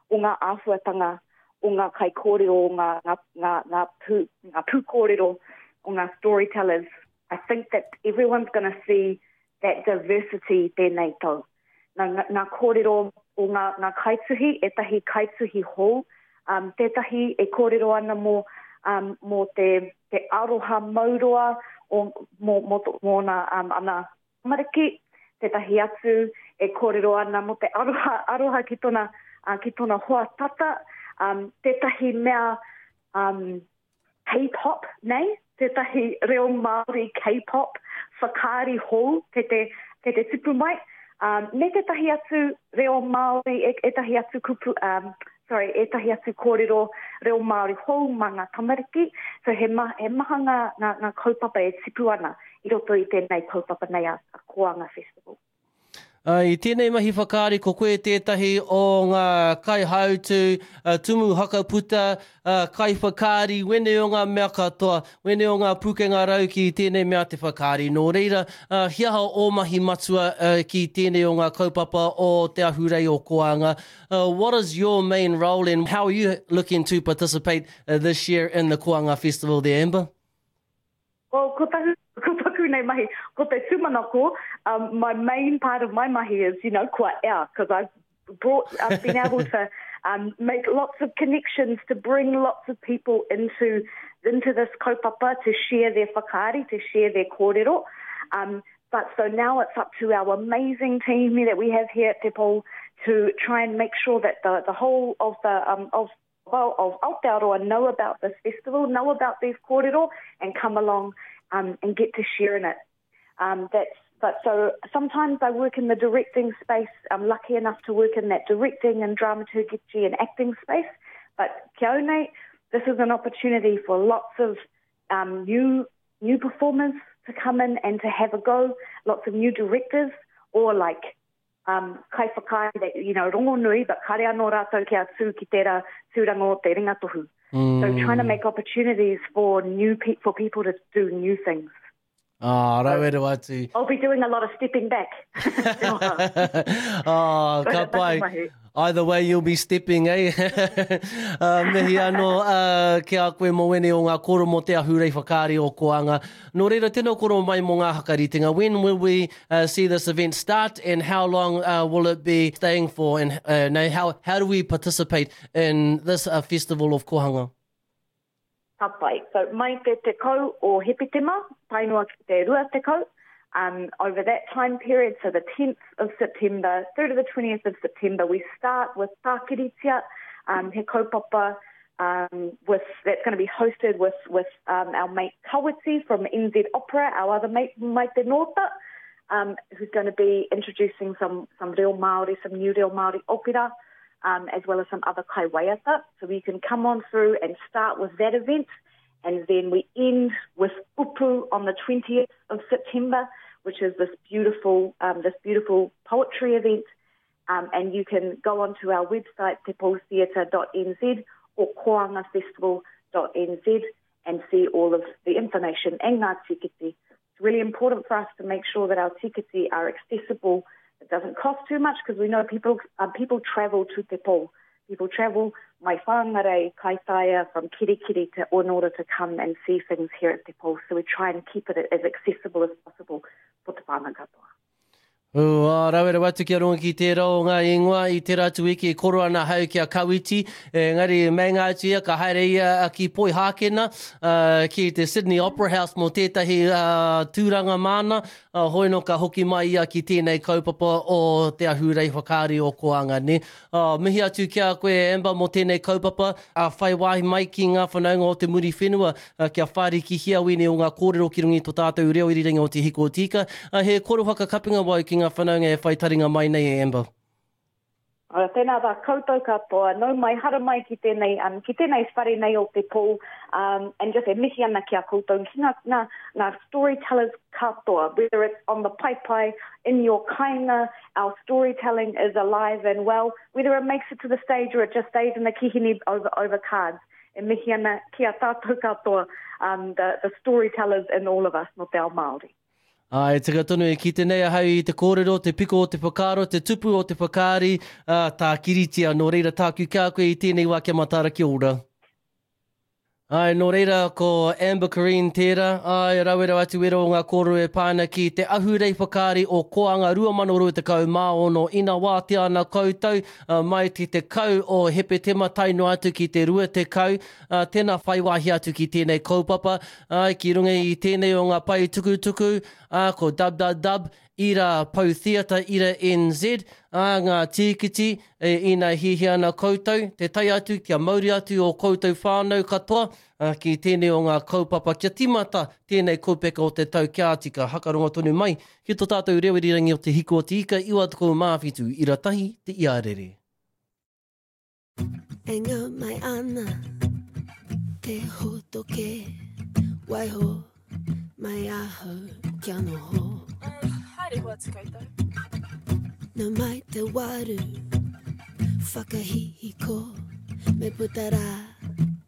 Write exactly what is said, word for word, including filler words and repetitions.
o ngā āwhuatanga, o ngā kai kōrero, o ngā, ngā, ngā, ngā, pū, ngā pū kōrero, o ngā storytellers. I think that everyone's going to see that diversity tēnei tau. Nā, ngā, ngā kōrero o ngā, ngā kaituhi, etahi kaituhi hou, um, tētahi e kōrero ana mō, um, mō te, te aroha mauroa, o mō, mō, mō nā, um, ana mariki, tētahi atu e kōrero ana mō te aroha, aroha ki tōna, uh, ki tōna hoa tata, um, tētahi mea um, K-pop, nei? Tētahi reo Māori K-pop, whakaari hou, te te, te, te tupu mai. Um, me tētahi atu reo Māori, e, e tahi atu kupu, um, sorry, e tahi atu kōrero reo Māori hou ma ngā tamariki. So he, ma, he maha ngā, ngā, ngā kaupapa e tipu ana i roto i tēnei kaupapa nei a, a Koanga Festival. Uh, I tēnei mahi whakaari, ko koe tētahi o ngā kai hautu, uh, tumu hakaputa, uh, kai whakaari, wene o ngā mea katoa, wene o ngā pukenga rau ki tēnei mea te whakaari. Nō reira, uh, hiaha o mahi matua uh, ki tēnei o ngā kaupapa o te ahurei o Koanga. Uh, what is your main role and how are you looking to participate uh, this year in the Koanga Festival there, Amber? Well, ko tahu, ko taku nei mahi, ko te tūmanako, um, my main part of my mahi is, you know, kua ea, because I've brought, I've been able to um, make lots of connections to bring lots of people into into this kaupapa to share their whakaari, to share their kōrero. Um, but so now it's up to our amazing team that we have here at Te Pou to try and make sure that the, the whole of the um, of well, of Aotearoa know about this festival, know about these kōrero, and come along um, and get to share in it. Um, that's, but so sometimes I work in the directing space. I'm lucky enough to work in that directing and dramaturgy and acting space. But kia one, this is an opportunity for lots of um, new new performers to come in and to have a go, lots of new directors, or like Um, kai whakai, that, you know, rongo nui, but kare anō rātou kia tū ki tērā tūranga o te ringatohu. Mm. So trying to make opportunities for new pe- for people to do new things. Ah, rau ero atu. I'll be doing a lot of stepping back. Oh, ka pai. Either way, you'll be stepping, eh? uh, mihi anō, uh, ke a koe mo wene o ngā koro mo te ahurei whakaari o Koanga. Nō reira, tēnā koro mai mo ngā hakaritenga. When will we uh, see this event start and how long uh, will it be staying for? And uh, no, how, how do we participate in this uh, festival of Kohanga? Tapai. So mai te te kau o Hepetema, painua ki te rua te kau. Um, over that time period, so the tenth of September through to the twentieth of September, we start with Tākiritia, um, he kaupapa, um, with, that's going to be hosted with, with um, our mate Kawiti from N Z Opera, our other mate, Maite Nota, um, who's going to be introducing some, some reo Māori, some new reo Māori opera, um, as well as some other kaiwaiata. So we can come on through and start with that event. And then we end with Upu on the twentieth of September, which is this beautiful, um, this beautiful poetry event. Um, and you can go onto our website, te pou theatre dot n z or koanga festival dot n z and see all of the information and ngā tiketi. It's really important for us to make sure that our tiketi are accessible. It doesn't cost too much because we know people uh, people travel to Te Pou. People travel, mai whangarei, kaitaia, from Kirikiri to, in order to come and see things here at Te Pou. So we try and keep it as accessible as possible for te whānau katoa. Oh, uh, rau ere watu kia ronga ki tērā o ngā ingoa I te ratu eke e koro ana hau kia Kawiti. E, ngari mei ngā tia ka haere ia ki Poi Hākena uh, ki te Sydney Opera House mo tētahi uh, tūranga mana. Uh, hoi no ka hoki mai ia ki tēnei kaupapa o te ahurei whakaari o Koanga ne. Uh, mihi atu kia koe Amber mo tēnei kaupapa. A uh, whai wahi mai ki ngā whanaunga o te muri whenua uh, kia whāri ki hia wene o ngā kōrero ki rungi tō tātou reo iriringa o te hiko o tika. Uh, he koro whakakapinga wai ki ngā whanaunga e whaitaringa mai nei e Amber. Uh, tēnā wā koutou katoa, nau mai hara mai ki tēnei, um, ki tēnei whare nei o Te Pou, um, and just e mihi ana ki a koutou, ki ngā, ngā, ngā storytellers katoa, whether it's on the pai pai, in your kainga, our storytelling is alive and well, whether it makes it to the stage or it just stays in the kihini over, over cards. E mihi ana ki a tātou katoa, um, the, the storytellers in all of us, no te ao Māori. Ai, te tonu e ki te nei ahau i te kōrero, te piko o te whakaro, te tupu o te whakari, uh, tā kiritia, nō reira tāku kā koe i tēnei wā kia matara ki ora. Ai, nō reira ko Amber Corrine tērā, ai, rauera atu ero o ngā kōrero e pāna ki te ahurei whakari o koanga rua mano rua te kau mā ono ina wā te ana koutou, uh, mai te te kau o hepe tema taino atu ki te rua te kau, uh, tēnā whaiwahi atu ki tēnei kaupapa, ai, ki runga i tēnei o ngā pai tukutuku, uh, ko dub dub dub, ira Pau Theatre, ira N Z, a ngā tīkiti e ina hihi ana koutou, te tai atu, kia mauri atu o koutou whānau katoa, a, ki tēnei o ngā kaupapa, kia timata tēnei kaupeka o te tau kia tika, hakaronga tonu mai, ki tō tātou rewirirangi o te hiko o te ika, iwa tuko māwhitu, ira tahi te iarere. E ngā mai ana, te hotoke, waiho, mai aho, kia noho. Haere hoa te koutou. Nā mai te waru, whakahihiko, me putara